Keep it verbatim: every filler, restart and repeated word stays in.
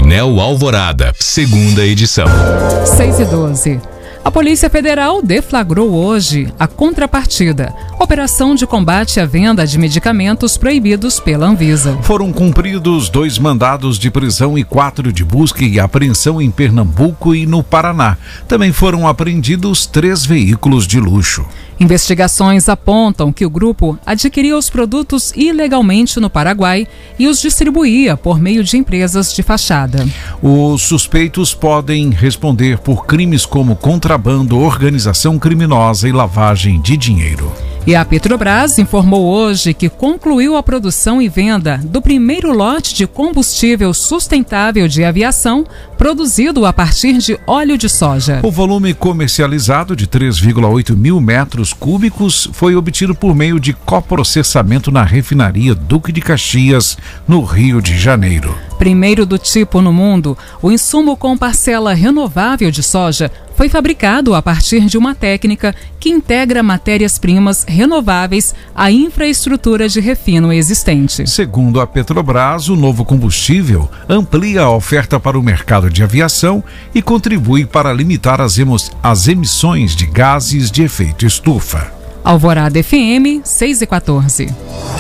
Painel Alvorada, segunda edição. seis e doze. A Polícia Federal deflagrou hoje a contrapartida, operação de combate à venda de medicamentos proibidos pela Anvisa. Foram cumpridos dois mandados de prisão e quatro de busca e apreensão em Pernambuco e no Paraná. Também foram apreendidos três veículos de luxo. Investigações apontam que o grupo adquiria os produtos ilegalmente no Paraguai e os distribuía por meio de empresas de fachada. Os suspeitos podem responder por crimes como contrabando, organização criminosa e lavagem de dinheiro. E a Petrobras informou hoje que concluiu a produção e venda do primeiro lote de combustível sustentável de aviação, produzido a partir de óleo de soja. O volume comercializado de três vírgula oito mil metros cúbicos foi obtido por meio de coprocessamento na refinaria Duque de Caxias, no Rio de Janeiro. Primeiro do tipo no mundo, o insumo com parcela renovável de soja foi fabricado a partir de uma técnica que integra matérias-primas renováveis à infraestrutura de refino existente. Segundo a Petrobras, o novo combustível amplia a oferta para o mercado de aviação e contribui para limitar as, emo- as emissões de gases de efeito estufa. Alvorada F M, seis e quatorze.